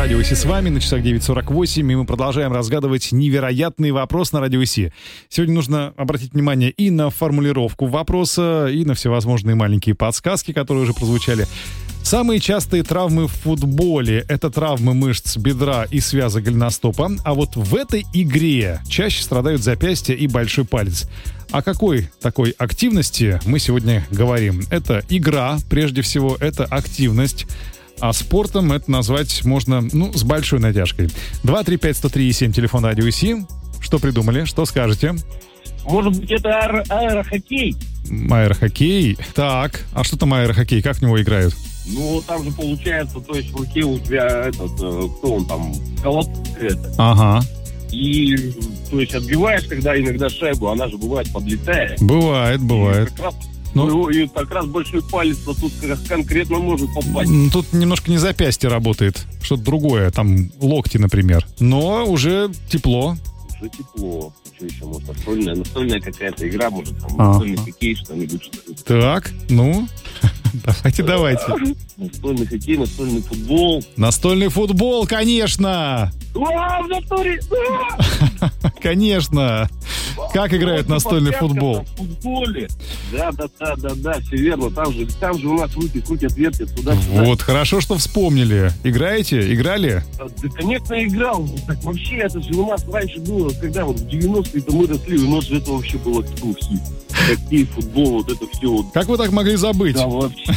Радио ИС с вами, на часах 9:48, и мы продолжаем разгадывать невероятный вопрос на Радио ИС. Сегодня нужно обратить внимание и на формулировку вопроса, и на всевозможные маленькие подсказки, которые уже прозвучали. Самые частые травмы в футболе — это травмы мышц бедра и связок голеностопа, а вот в этой игре чаще страдают запястья и большой палец. О какой такой активности мы сегодня говорим? Это игра, прежде всего, это активность. А спортом это назвать можно, с большой натяжкой. 235-103-7, телефон Радио ИС. Что придумали? Что скажете? Может быть, это аэрохоккей? Аэрохоккей? Так, а что там аэрохоккей? Как в него играют? Там же получается, то есть в руке у тебя кто он там, колотка это. Ага. И, то есть, отбиваешь, когда иногда шайбу, она же бывает подлетает. Бывает. И как раз большой палец тут конкретно может попасть. Тут немножко не запястье работает, что-то другое, там локти, например. Но уже тепло. Уже тепло. Что еще, может, настольная какая-то игра, может, там, настольный хоккей, что-нибудь. Так, давайте. Настольный хоккей, настольный футбол. Настольный футбол, конечно! В натуре! Конечно! Как играет настольный футбол? В футболе. Да, все верно. Там же у нас руки крутят, вертят туда-сюда. Вот, хорошо, что вспомнили. Играли? Да, конечно, играл. Так вообще, это же у нас раньше было, когда в 90-е-то мы росли, у нас же это вообще было хит. Хоккей, футбол, вот это все. Как вы так могли забыть? Да, вообще.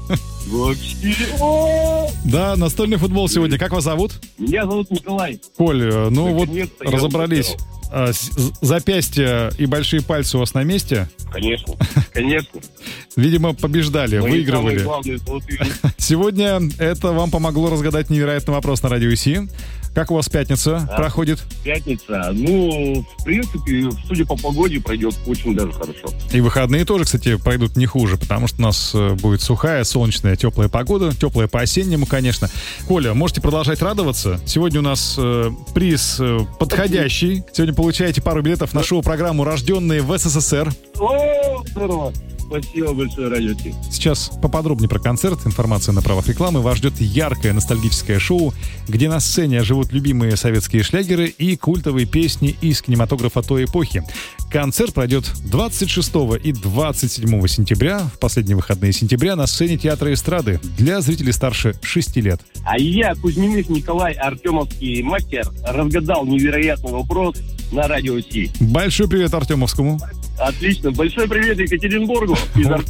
Да, настольный футбол сегодня. Как вас зовут? Меня зовут Николай. Коль, разобрались. Запястья и большие пальцы у вас на месте? Конечно. Видимо, побеждали, выигрывали. Главные, Сегодня это вам помогло разгадать невероятный вопрос на Радио ИС. Как у вас пятница проходит? Пятница, в принципе, судя по погоде, пройдет очень даже хорошо. И выходные тоже, кстати, пройдут не хуже, потому что у нас будет сухая, солнечная, теплая погода. Теплая по-осеннему, конечно. Коля, можете продолжать радоваться. Сегодня у нас приз подходящий. Сегодня получаете пару билетов на шоу-программу «Рожденные в СССР». О, здорово! Спасибо большое, Радио ИС. Сейчас поподробнее про концерт, информация на правах рекламы. Вас ждет яркое ностальгическое шоу, где на сцене живут любимые советские шлягеры и культовые песни из кинематографа той эпохи. Концерт пройдет 26 и 27 сентября, в последние выходные сентября, на сцене Театра эстрады для зрителей старше 6 лет. А я, Кузьминых Николай, Артемовский мастер, разгадал невероятный вопрос на Радио ИС. Большой привет Артемовскому. Отлично. Большой привет Екатеринбургу.